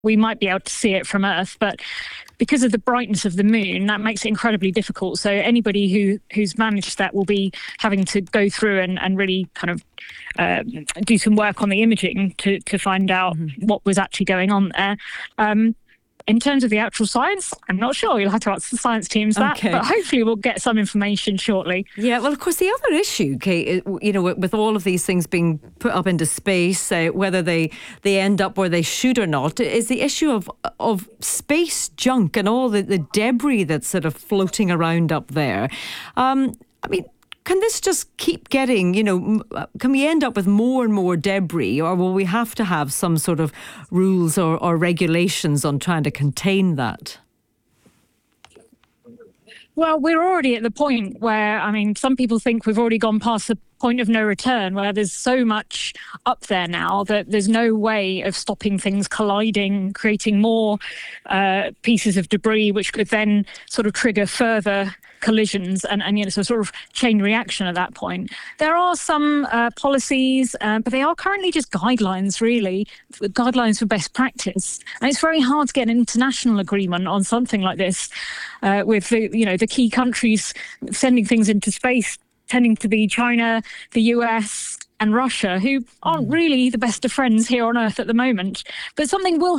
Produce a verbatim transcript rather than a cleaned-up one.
we might be able to see it from Earth, but because of the brightness of the moon, that makes it incredibly difficult. So anybody who who's managed that will be having to go through and, and really kind of uh, do some work on the imaging to, to find out mm-hmm. what was actually going on there. Um, In terms of the actual science, I'm not sure. You'll have to ask the science teams that, okay. but hopefully we'll get some information shortly. Yeah, well, of course, the other issue, Kate, you know, with all of these things being put up into space, uh, whether they, they end up where they should or not, is the issue of of space junk and all the, the debris that's sort of floating around up there. Um, I mean, can this just keep getting, you know, can we end up with more and more debris, or will we have to have some sort of rules or, or regulations on trying to contain that? Well, we're already at the point where, I mean, some people think we've already gone past the point of no return, where there's so much up there now that there's no way of stopping things colliding, creating more uh, pieces of debris, which could then sort of trigger further collisions and, and you know, so sort of chain reaction at that point. There are some uh, policies, uh, but they are currently just guidelines, really, guidelines for best practice. And it's very hard to get an international agreement on something like this uh, with the, you know, the key countries sending things into space tending to be China, the U S and Russia, who aren't really the best of friends here on Earth at the moment. But something will